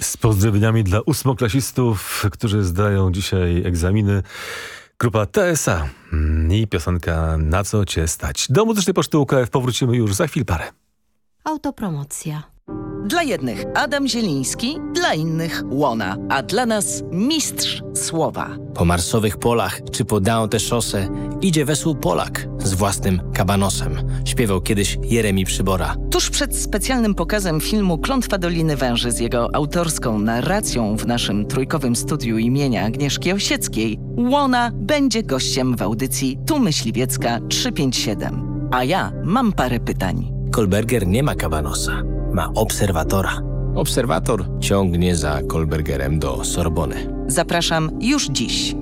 Z pozdrowieniami dla ósmoklasistów, którzy zdają dzisiaj egzaminy. Grupa TSA i piosenka Na co cię stać. Do Muzycznej Poczty UKF powrócimy już za chwil parę. Autopromocja. Dla jednych Adam Zieliński, dla innych Łona, a dla nas mistrz słowa. Po marsowych polach czy po Dante Szosę idzie wesół Polak z własnym kabanosem. Śpiewał kiedyś Jeremi Przybora. Tuż przed specjalnym pokazem filmu Klątwa Doliny Węży z jego autorską narracją w naszym trójkowym studiu imienia Agnieszki Osieckiej, Łona będzie gościem w audycji Tu Myśliwiecka 357. A ja mam parę pytań. Kolberger nie ma kabanosa, ma obserwatora. Obserwator ciągnie za Kolbergerem do Sorbony. Zapraszam już dziś.